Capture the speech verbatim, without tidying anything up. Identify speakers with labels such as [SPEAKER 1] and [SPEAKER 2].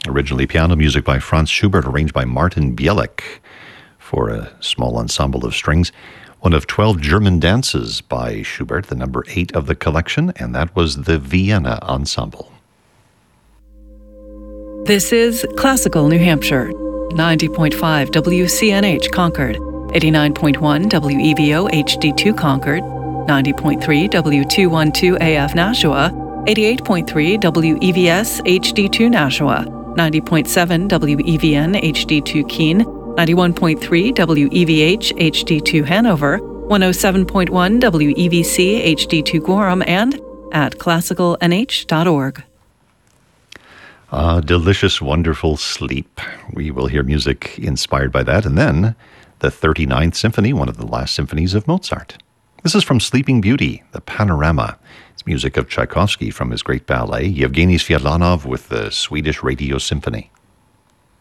[SPEAKER 1] Originally piano music by Franz Schubert, arranged by Martin Bielek for a small ensemble of strings. One of twelve German dances by Schubert, the number eight of the collection, and that was the Vienna Ensemble.
[SPEAKER 2] This is Classical New Hampshire, ninety point five W C N H Concord, eighty-nine point one W E V O H D two Concord, ninety point three W two twelve A F Nashua, eighty-eight point three W E V S H D two Nashua, ninety point seven W E V N H D two Keene, ninety-one point three W E V H H D two Hanover, one oh seven point one W E V C H D two Gorham, and at classical n h dot org.
[SPEAKER 1] Ah, delicious, wonderful sleep. We will hear music inspired by that. And then the thirty-ninth Symphony, one of the last symphonies of Mozart. This is from Sleeping Beauty, the Panorama. It's music of Tchaikovsky from his great ballet, Yevgeny Sviatlanov with the Swedish Radio Symphony.